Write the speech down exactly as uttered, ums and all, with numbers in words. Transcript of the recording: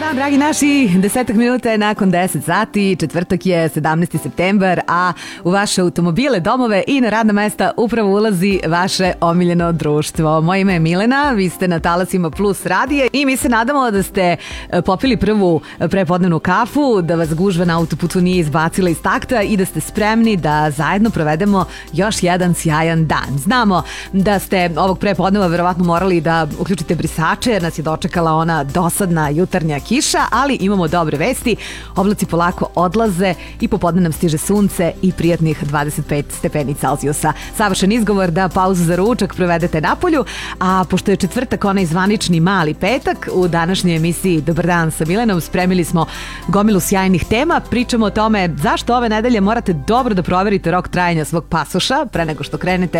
dan, dragi naši, desetak minuta je nakon deset sati, četvrtak je sedamnaesti septembar, a u vaše automobile, domove i na radna mesta upravo ulazi vaše omiljeno društvo. Moje ime je Milena, vi ste na talasima Plus radije i mi se nadamo da ste popili prvu prepodnevnu kafu, da vas gužva na autoputu nije izbacila iz takta i da ste spremni da zajedno provedemo još jedan sjajan dan. Znamo da ste ovog prepodneva verovatno morali da uključite brisače jer nas je dočekala ona dosadna jutarnja kiša, ali imamo dobre vesti. Oblaci polako odlaze i popodne nam stiže sunce i prijatnih dvadeset pet stepeni Celzijusa. Savršen izgovor da pauzu za ručak provedete napolju, a pošto je četvrtak onaj zvanični mali petak, u današnjoj emisiji Dobar dan sa Milenom spremili smo gomilu sjajnih tema. Pričamo o tome zašto ove nedelje morate dobro da proverite rok trajanja svog pasoša pre nego što krenete